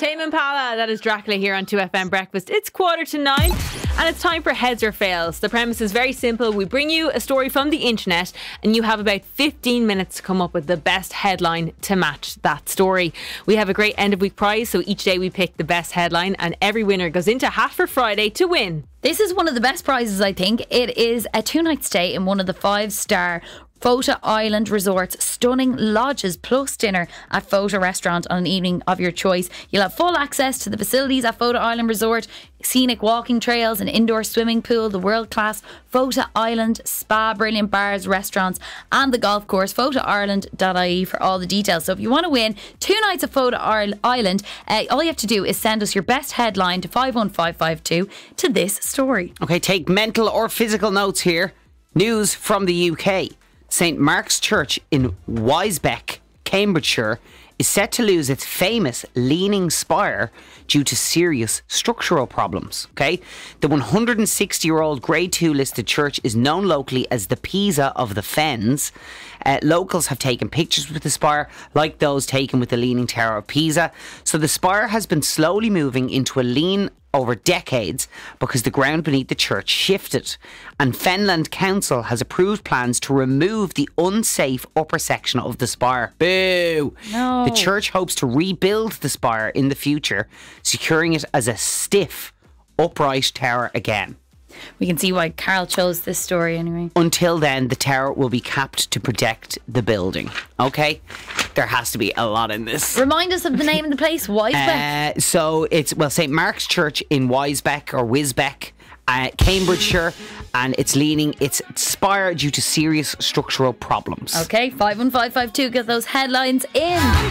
Tame Impala, that is Dracula here on 2FM Breakfast. It's 8:45 and it's time for Heads or Fails. The premise is very simple. We bring you a story from the internet and you have about 15 minutes to come up with the best headline to match that story. We have a great end of week prize, so each day we pick the best headline and every winner goes into Hat for Friday to win. This is one of the best prizes, I think. It is a 2-night stay in one of the 5-star Fota Island resorts, stunning lodges plus dinner at Fota Restaurant on an evening of your choice. You'll have full access to the facilities at Fota Island Resort, scenic walking trails, an indoor swimming pool, the world-class Fota Island spa, brilliant bars, restaurants and the golf course. FotaIreland.ie for all the details. So if you want to win 2 nights at Fota Island, all you have to do is send us your best headline to 51552 to this story. Okay, take mental or physical notes here. News from the UK. St Mark's Church in Wisebeck, Cambridgeshire, is set to lose its famous leaning spire due to serious structural problems. Okay, the 160-year-old Grade 2 listed church is known locally as the Pisa of the Fens. Locals have taken pictures with the spire, like those taken with the Leaning Tower of Pisa. So the spire has been slowly moving into a lean over decades because the ground beneath the church shifted, and Fenland Council has approved plans to remove the unsafe upper section of the spire. Boo! No. The church hopes to rebuild the spire in the future, securing it as a stiff, upright tower again. We can see why Carl chose this story anyway. Until then, the tower will be capped to protect the building. Okay? There has to be a lot in this. Remind us of the name of the place, Wisebeck. So it's, St Mark's Church in Wisebeck or Wisbeck, Cambridgeshire, and it's leaning its spire due to serious structural problems. Okay, 51552, get those headlines in.